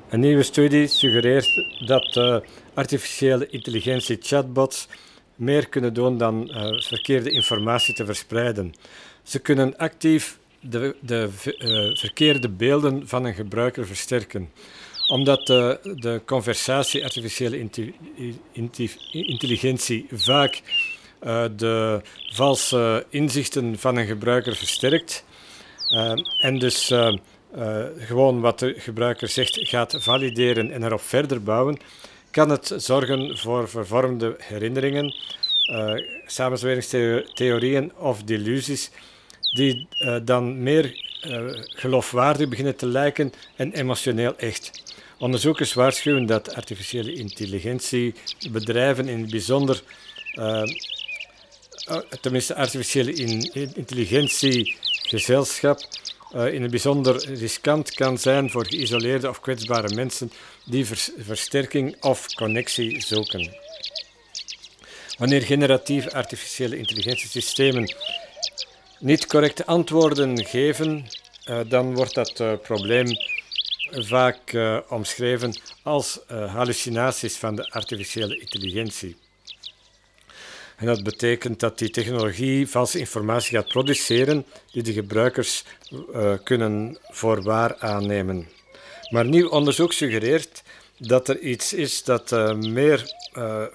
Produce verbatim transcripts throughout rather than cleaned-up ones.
Een nieuwe studie suggereert dat uh, artificiële intelligentie chatbots meer kunnen doen dan uh, verkeerde informatie te verspreiden. Ze kunnen actief de, de uh, verkeerde beelden van een gebruiker versterken. Omdat uh, de conversatie artificiële inti- inti- intelligentie vaak uh, de valse inzichten van een gebruiker versterkt uh, en dus uh, uh, gewoon wat de gebruiker zegt gaat valideren en erop verder bouwen, kan het zorgen voor vervormde herinneringen, uh, samenzweringstheorieën of delusies die uh, dan meer uh, geloofwaardig beginnen te lijken en emotioneel echt. Onderzoekers waarschuwen dat artificiële intelligentiebedrijven in het bijzonder, uh, tenminste artificiële in, intelligentiegezelschap, uh, in het bijzonder riskant kan zijn voor geïsoleerde of kwetsbare mensen die vers- versterking of connectie zoeken. Wanneer generatieve artificiële intelligentiesystemen niet correcte antwoorden geven, uh, dan wordt dat uh, probleem vaak uh, omschreven als uh, hallucinaties van de artificiële intelligentie. En dat betekent dat die technologie valse informatie gaat produceren die de gebruikers uh, kunnen voor waar aannemen. Maar nieuw onderzoek suggereert dat er iets is dat uh, meer uh,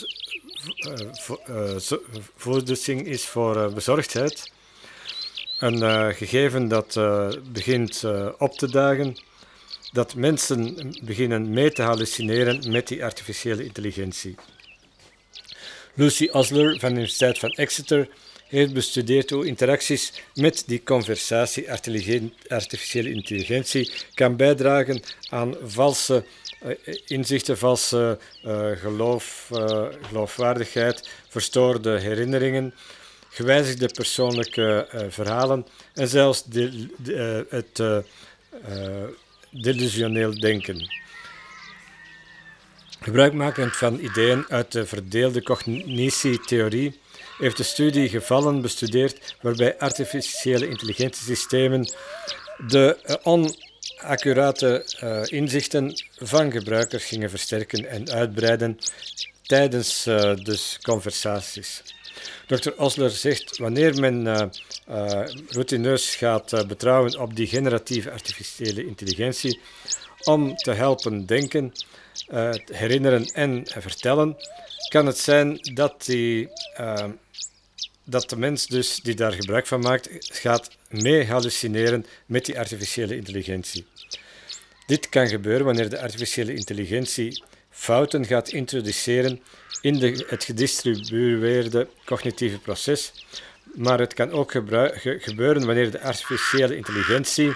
voeding is voor uh, bezorgdheid. Een uh, gegeven dat uh, begint uh, op te dagen, dat mensen beginnen mee te hallucineren met die artificiële intelligentie. Lucy Osler van de Universiteit van Exeter heeft bestudeerd hoe interacties met die conversatie artificiële intelligentie kan bijdragen aan valse uh, inzichten, valse uh, geloof, uh, geloofwaardigheid, verstoorde herinneringen, gewijzigde persoonlijke uh, verhalen en zelfs de, de, uh, het uh, uh, delusioneel denken. Gebruikmakend van ideeën uit de verdeelde cognitietheorie heeft de studie gevallen bestudeerd waarbij artificiële intelligentiesystemen de uh, onaccurate uh, inzichten van gebruikers gingen versterken en uitbreiden tijdens uh, dus conversaties. dokter Osler zegt, wanneer men uh, uh, routineus gaat uh, betrouwen op die generatieve artificiële intelligentie om te helpen denken, uh, herinneren en uh, vertellen, kan het zijn dat, die, uh, dat de mens dus die daar gebruik van maakt, gaat mee hallucineren met die artificiële intelligentie. Dit kan gebeuren wanneer de artificiële intelligentie fouten gaat introduceren in de, het gedistribueerde cognitieve proces, maar het kan ook gebru- ge- gebeuren wanneer de artificiële intelligentie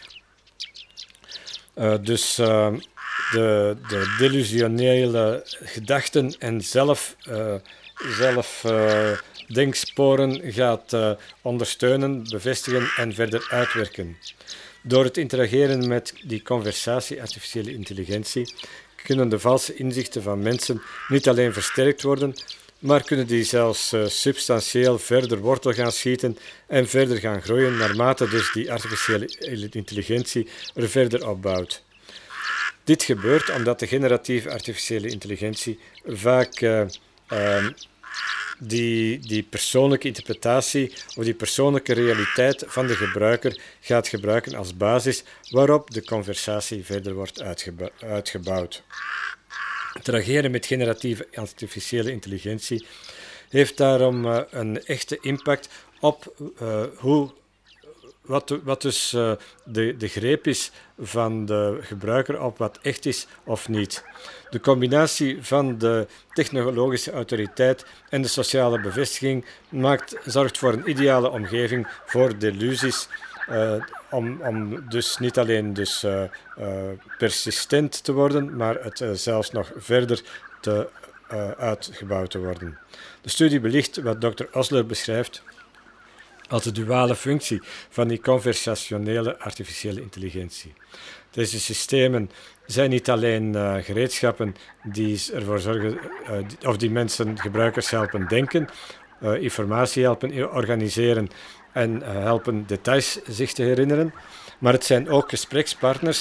uh, dus uh, de, de delusionele gedachten en zelf, uh, zelf uh, denksporen gaat uh, ondersteunen, bevestigen en verder uitwerken. Door het interageren met die conversatie artificiële intelligentie kunnen de valse inzichten van mensen niet alleen versterkt worden, maar kunnen die zelfs uh, substantieel verder wortel gaan schieten en verder gaan groeien naarmate dus die artificiële intelligentie er verder opbouwt. Dit gebeurt omdat de generatieve artificiële intelligentie vaak uh, uh, die, die persoonlijke interpretatie of die persoonlijke realiteit van de gebruiker gaat gebruiken als basis waarop de conversatie verder wordt uitgeba- uitgebouwd. Interageren met generatieve artificiële intelligentie heeft daarom uh, een echte impact op uh, hoe, wat, wat dus uh, de, de greep is van de gebruiker op wat echt is of niet. De combinatie van de technologische autoriteit en de sociale bevestiging maakt, zorgt voor een ideale omgeving voor delusies, uh, om, om dus niet alleen dus, uh, uh, persistent te worden, maar het uh, zelfs nog verder te, uh, uitgebouwd te worden. De studie belicht wat dokter Osler beschrijft als de duale functie van die conversationele artificiële intelligentie. Deze systemen zijn niet alleen uh, gereedschappen die ervoor zorgen, uh, die, of die mensen, gebruikers helpen denken, uh, informatie helpen organiseren en uh, helpen details zich te herinneren, maar het zijn ook gesprekspartners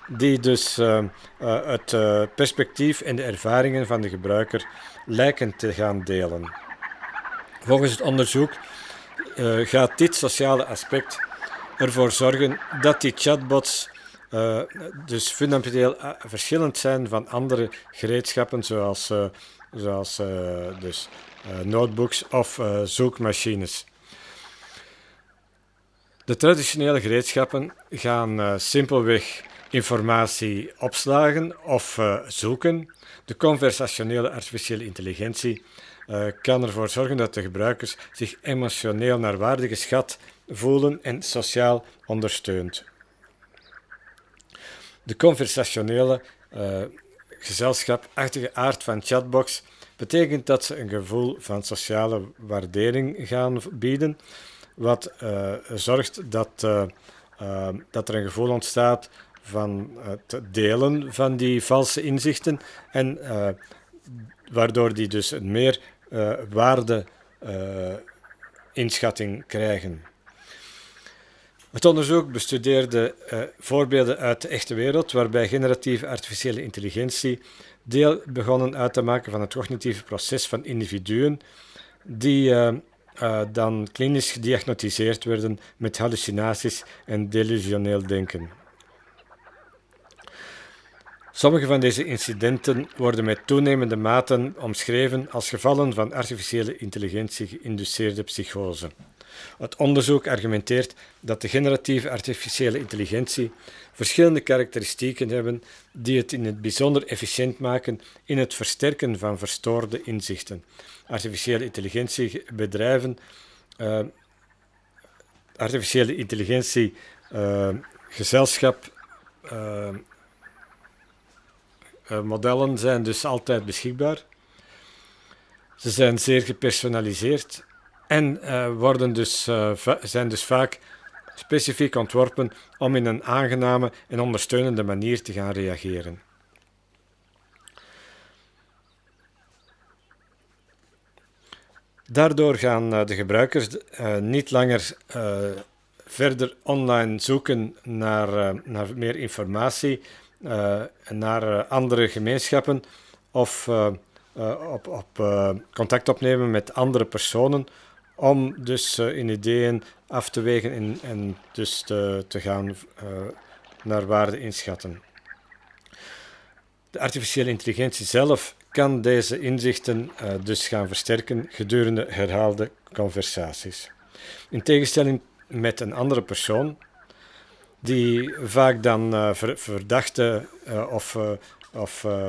die dus uh, uh, het uh, perspectief en de ervaringen van de gebruiker lijken te gaan delen. Volgens het onderzoek uh, gaat dit sociale aspect ervoor zorgen dat die chatbots uh, dus fundamenteel uh, verschillend zijn van andere gereedschappen zoals, uh, zoals uh, dus, uh, notebooks of uh, zoekmachines. De traditionele gereedschappen gaan uh, simpelweg informatie opslagen of uh, zoeken. De conversationele artificiële intelligentie uh, kan ervoor zorgen dat de gebruikers zich emotioneel naar waarde geschat voelen en sociaal ondersteund. De conversationele uh, gezelschapachtige aard van chatbots betekent dat ze een gevoel van sociale waardering gaan bieden, wat uh, zorgt dat, uh, uh, dat er een gevoel ontstaat van het delen van die valse inzichten en uh, waardoor die dus een meer uh, waarde uh, inschatting krijgen. Het onderzoek bestudeerde uh, voorbeelden uit de echte wereld waarbij generatieve artificiële intelligentie deel begonnen uit te maken van het cognitieve proces van individuen die uh, uh, dan klinisch gediagnosticeerd werden met hallucinaties en delusioneel denken. Sommige van deze incidenten worden met toenemende mate omschreven als gevallen van artificiële intelligentie geïnduceerde psychose. Het onderzoek argumenteert dat de generatieve artificiële intelligentie verschillende karakteristieken hebben die het in het bijzonder efficiënt maken in het versterken van verstoorde inzichten. Artificiële intelligentiebedrijven, uh, artificiële intelligentie, uh, gezelschap, uh, uh, modellen zijn dus altijd beschikbaar. Ze zijn zeer gepersonaliseerd en uh, worden dus, uh, zijn dus vaak specifiek ontworpen om in een aangename en ondersteunende manier te gaan reageren. Daardoor gaan uh, de gebruikers uh, niet langer uh, verder online zoeken naar, uh, naar meer informatie, uh, naar uh, andere gemeenschappen of uh, uh, op, op uh, contact opnemen met andere personen om dus uh, in ideeën af te wegen en, en dus te, te gaan uh, naar waarde inschatten. De artificiële intelligentie zelf kan deze inzichten uh, dus gaan versterken gedurende herhaalde conversaties. In tegenstelling met een andere persoon, die vaak dan uh, ver, verdachte uh, of, uh, of uh,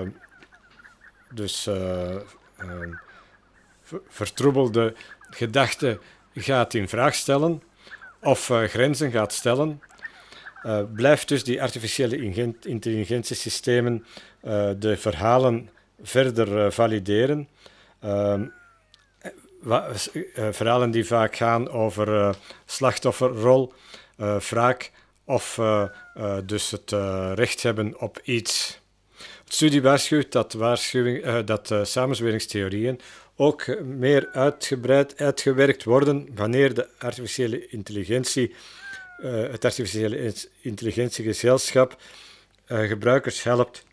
dus uh, uh, vertroebelde gedachten gaat in vraag stellen of uh, grenzen gaat stellen, uh, blijft dus die artificiële intelligentiesystemen uh, de verhalen verder uh, valideren. Uh, wa- uh, verhalen die vaak gaan over uh, slachtofferrol, uh, wraak of uh, uh, dus het uh, recht hebben op iets. De studie waarschuwt dat, waarschuwing, uh, dat uh, samenzweringstheorieën ook meer uitgebreid uitgewerkt worden wanneer de artificiële intelligentie, uh, het artificiële intelligentiegezelschap uh, gebruikers helpt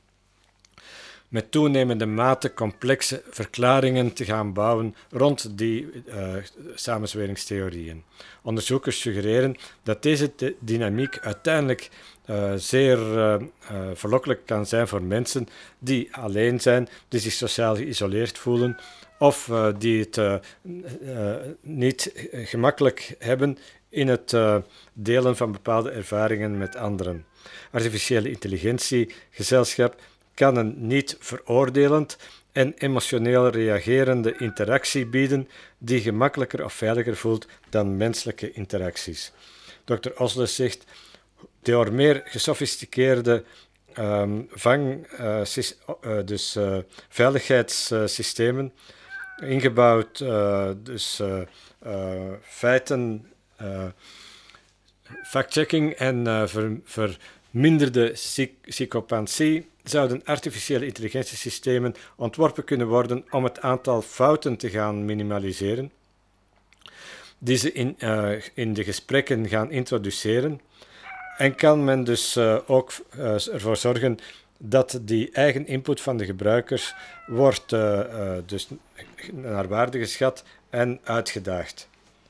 met toenemende mate complexe verklaringen te gaan bouwen rond die uh, samenzweringstheorieën. Onderzoekers suggereren dat deze te- dynamiek uiteindelijk uh, zeer uh, uh, verlokkelijk kan zijn voor mensen die alleen zijn, die zich sociaal geïsoleerd voelen of uh, die het uh, uh, niet gemakkelijk hebben in het uh, delen van bepaalde ervaringen met anderen. Artificiële intelligentie, gezelschap, kan een niet veroordelend en emotioneel reagerende interactie bieden die gemakkelijker of veiliger voelt dan menselijke interacties. dokter Osler zegt, door meer gesofisticeerde um, vang, uh, sis, uh, dus uh, veiligheidssystemen, ingebouwd uh, dus uh, uh, feiten, uh, fact-checking en uh, ver, verminderde psychopancie, zouden artificiële intelligentiesystemen ontworpen kunnen worden om het aantal fouten te gaan minimaliseren, die ze in, uh, in de gesprekken gaan introduceren en kan men dus uh, ook uh, ervoor zorgen dat die eigen input van de gebruikers wordt uh, uh, dus naar waarde geschat en uitgedaagd.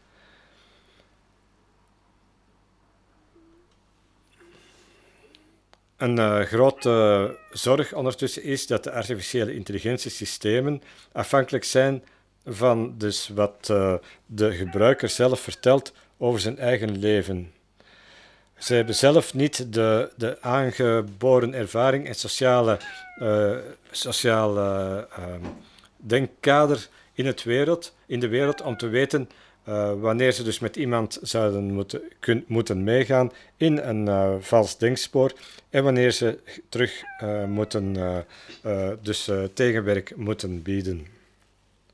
Een uh, grote zorg ondertussen is dat de artificiële intelligentiesystemen afhankelijk zijn van dus wat uh, de gebruiker zelf vertelt over zijn eigen leven. Ze hebben zelf niet de, de aangeboren ervaring en sociale, uh, sociale uh, denkkader in, het wereld, in de wereld om te weten uh, wanneer ze dus met iemand zouden moeten, kun, moeten meegaan in een uh, vals denkspoor en wanneer ze terug uh, moeten, uh, uh, dus uh, tegenwerk moeten bieden.